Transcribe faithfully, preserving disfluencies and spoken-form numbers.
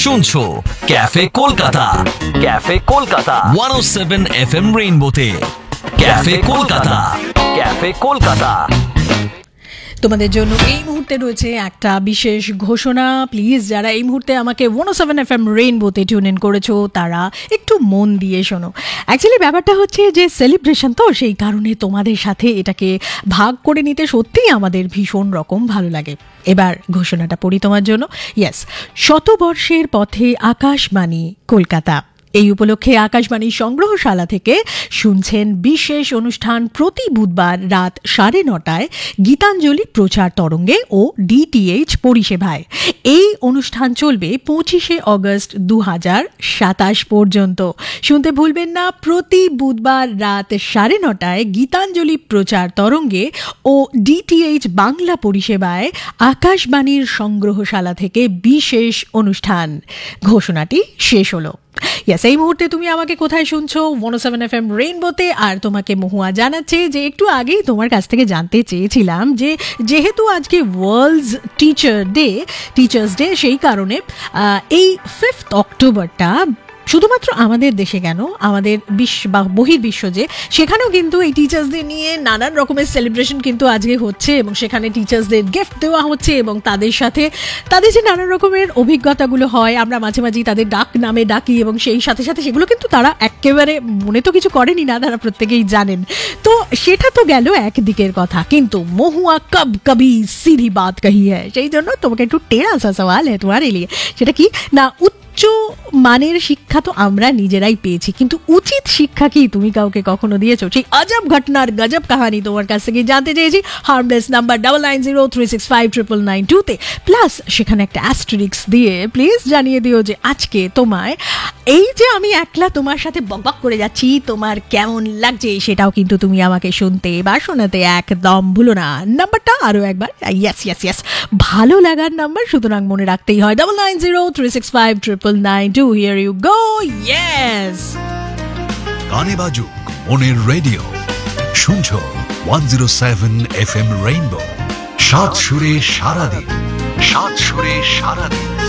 শুনছো cafe Kolkata, cafe Kolkata one ও seven F M রেইনবোতে। Cafe Kolkata, cafe Kolkata. তোমাদের জন্য এই মুহূর্তে রয়েছে একটা বিশেষ ঘোষণা। প্লিজ যারা এই মুহূর্তে আমাকে one O seven F M রেইনবোতে tune in করেছো তারা একটু মন দিয়ে শোনো। অ্যাকচুয়ালি ব্যাপারটা হচ্ছে যে সেলিব্রেশন, তো সেই কারণে তোমাদের সাথে এটাকে ভাগ করে নিতে সত্যিই আমাদের ভীষণ রকম ভালো লাগে। এবার ঘোষণাটা পড়ি তোমার জন্য। ইয়েস, শতবর্ষের পথে আকাশবাণী কলকাতা, এই উপলক্ষে আকাশবাণী সংগ্রহশালা থেকে শুনছেন বিশেষ অনুষ্ঠান প্রতি বুধবার রাত সাড়ে নটায় গীতাঞ্জলি প্রচার তরঙ্গে ও ডিটিএইচ পরিষেবায়। এই অনুষ্ঠান চলবে পঁচিশে অগস্ট দু হাজার সাতাশ পর্যন্ত। শুনতে ভুলবেন না, প্রতি বুধবার রাত সাড়ে নটায় গীতাঞ্জলি প্রচার তরঙ্গে ও ডিটিএইচ বাংলা পরিষেবায় আকাশবাণীর সংগ্রহশালা থেকে বিশেষ অনুষ্ঠান। ঘোষণাটি শেষ হলো। ইয়েস, এই মুহূর্তে তুমি আমাকে কোথায় শুনছো? ওয়ান ও সেভেন এফ এম রেইনবোতে। আর তোমাকে মহুয়া জানাচ্ছে যে একটু আগেই তোমার কাছ থেকে জানতে চেয়েছিলাম যে যেহেতু আজকে world's teacher day teachers day সেই কারণে এই ফিফথ অক্টোবরটা শুধুমাত্র আমাদের দেশে কেন, আমাদের বিশ্ব বা বহির্বিশ্ব যে সেখানেও কিন্তু এই টিচার্সদের নিয়ে নানান রকমের সেলিব্রেশন কিন্তু আজকে হচ্ছে এবং সেখানে টিচার্সদের গিফট দেওয়া হচ্ছে এবং তাদের সাথে তাদের যে নানান রকমের অভিজ্ঞতাগুলো হয় আমরা মাঝে মাঝেই তাদের ডাক নামে ডাকি এবং সেই সাথে সাথে সেগুলো কিন্তু তারা একেবারে মনে তো কিছু করেনি না, তারা প্রত্যেকেই জানেন। তো সেটা তো গেল একদিকের কথা, কিন্তু মহুয়া কব কবি সিধি বাত কহি হ্যায়, সেই জন্য তোমাকে একটু টেরা সা সওয়াল হ্যায় তোমারে লিয়ে। সেটা কি না, উচ্চ মানের শিক্ষা তো আমরা নিজেরাই পেয়েছি, কিন্তু উচিত শিক্ষা কি তুমি কাউকে কখনো দিয়েছো? সেই আজব ঘটনার গজব কাহানি তোমার কাছ থেকে জানতে চেয়েছি। Harmless number double nine zero three six five triple nine টুতে, প্লাস সেখানে একটা অ্যাস্টেরিক্স দিয়ে প্লিজ জানিয়ে দিও যে আজকে তোমায় এই যে আমি একলা তোমার সাথে বকবক করে যাচ্ছি তোমার কেমন লাগছে, সেটাও কিন্তু তুমি আমাকে শুনতে বা শোনাতে একদম ভুলো না। নাম্বারটা আরও একবার, ইয়েস ইয়েস ইয়েস ভালো লাগার নাম্বার, সুতরাং মনে রাখতেই হয় double nine zero three six five triple nine two. Here you go. Yes, গানে বাজুক মনের রেডিও, শুনছো one zero seven F M rainbow. সাত সুরে সারাদিন, সাত সুরে সারাদিন।